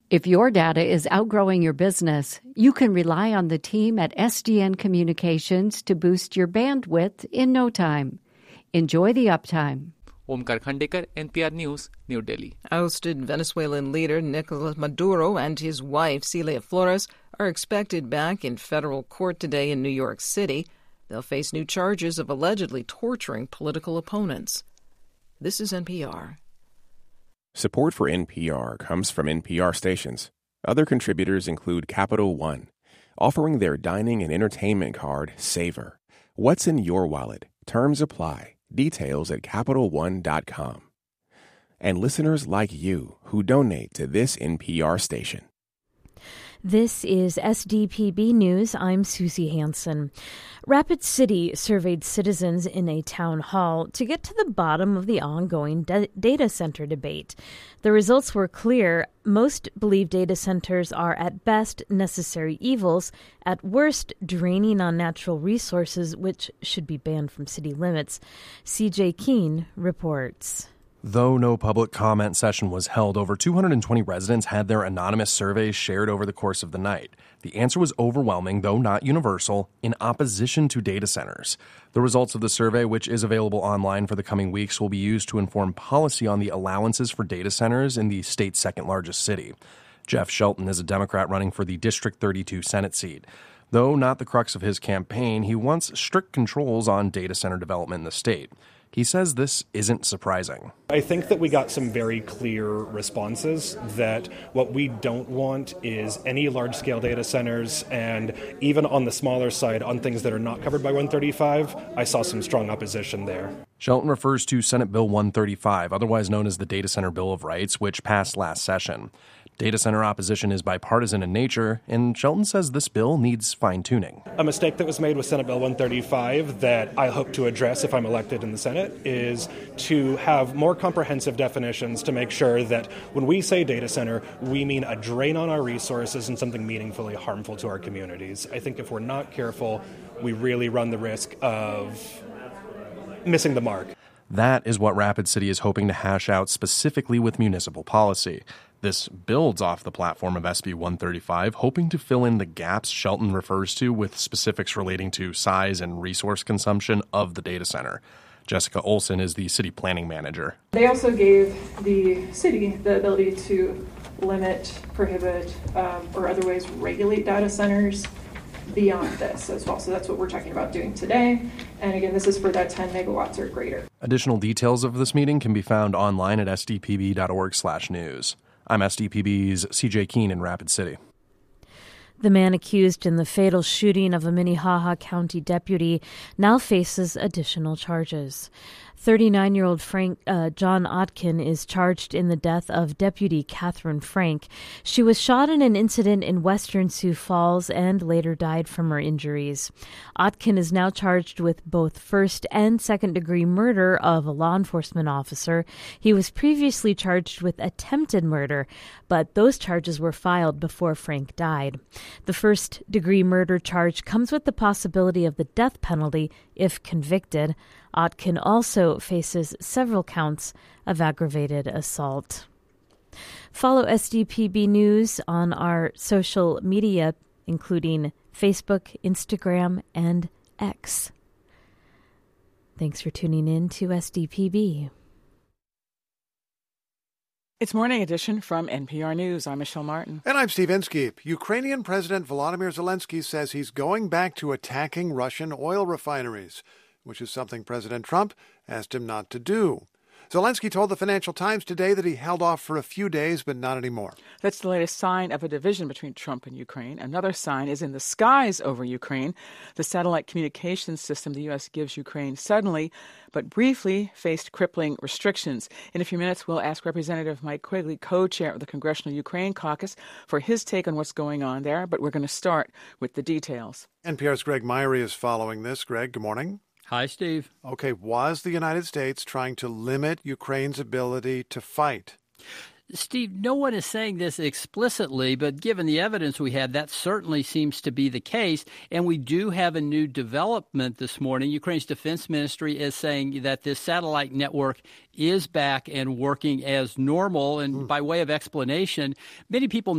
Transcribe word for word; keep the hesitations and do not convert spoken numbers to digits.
If your data is outgrowing your business, you can rely on the team at S D N Communications to boost your bandwidth in no time. Enjoy the uptime. Omkar Khandekar, N P R News, New Delhi. Ousted Venezuelan leader Nicolas Maduro and his wife Celia Flores are expected back in federal court today in New York City. They'll face new charges of allegedly torturing political opponents. This is N P R. Support for N P R comes from N P R stations. Other contributors include Capital One, offering their dining and entertainment card, Savor. What's in your wallet? Terms apply. Details at Capital One dot com. And listeners like you who donate to this N P R station. This is S D P B News. I'm Susie Hansen. Rapid City surveyed citizens in a town hall to get to the bottom of the ongoing da- data center debate. The results were clear. Most believe data centers are at best necessary evils, at worst draining on natural resources, which should be banned from city limits. C J Keene reports. Though no public comment session was held, over two hundred twenty residents had their anonymous surveys shared over the course of the night. The answer was overwhelming, though not universal, in opposition to data centers. The results of the survey, which is available online for the coming weeks, will be used to inform policy on the allowances for data centers in the state's second largest city. Jeff Shelton is a Democrat running for the District thirty-two Senate seat. Though not the crux of his campaign, he wants strict controls on data center development in the state. He says this isn't surprising. I think that we got some very clear responses that what we don't want is any large-scale data centers, and even on the smaller side, on things that are not covered by one thirty-five, I saw some strong opposition there. Shelton refers to Senate Bill one thirty-five, otherwise known as the Data Center Bill of Rights, which passed last session. Data center opposition is bipartisan in nature, and Shelton says this bill needs fine-tuning. A mistake that was made with Senate Bill one thirty-five that I hope to address if I'm elected in the Senate is to have more comprehensive definitions to make sure that when we say data center, we mean a drain on our resources and something meaningfully harmful to our communities. I think if we're not careful, we really run the risk of missing the mark. That is what Rapid City is hoping to hash out specifically with municipal policy. This builds off the platform of S B one thirty-five, hoping to fill in the gaps Shelton refers to with specifics relating to size and resource consumption of the data center. Jessica Olson is the city planning manager. They also gave the city the ability to limit, prohibit, um, or otherwise regulate data centers beyond this as well. So that's what we're talking about doing today. And again, this is for that ten megawatts or greater. Additional details of this meeting can be found online at s d p b dot org slash news. I'm S D P B's C J Keene in Rapid City. The man accused in the fatal shooting of a Minnehaha County deputy now faces additional charges. thirty-nine-year-old Frank uh, John Otkin is charged in the death of Deputy Catherine Frank. She was shot in an incident in western Sioux Falls and later died from her injuries. Otkin is now charged with both first and second-degree murder of a law enforcement officer. He was previously charged with attempted murder, but those charges were filed before Frank died. The first-degree murder charge comes with the possibility of the death penalty if convicted. Otkin also faces several counts of aggravated assault. Follow S D P B News on our social media, including Facebook, Instagram, and X. Thanks for tuning in to S D P B. It's Morning Edition from N P R News. I'm Michelle Martin. And I'm Steve Inskeep. Ukrainian President Volodymyr Zelensky says he's going back to attacking Russian oil refineries, which is something President Trump asked him not to do. Zelensky told the Financial Times today that he held off for a few days, but not anymore. That's the latest sign of a division between Trump and Ukraine. Another sign is in the skies over Ukraine. The satellite communications system the U S gives Ukraine suddenly, but briefly, faced crippling restrictions. In a few minutes, we'll ask Representative Mike Quigley, co-chair of the Congressional Ukraine Caucus, for his take on what's going on there. But we're going to start with the details. N P R's Greg Myrie is following this. Greg, good morning. Hi, Steve. Okay, was the United States trying to limit Ukraine's ability to fight? Steve, no one is saying this explicitly, but given the evidence we had, that certainly seems to be the case. And we do have a new development this morning. Ukraine's defense ministry is saying that this satellite network is back and working as normal. And mm. by way of explanation, many people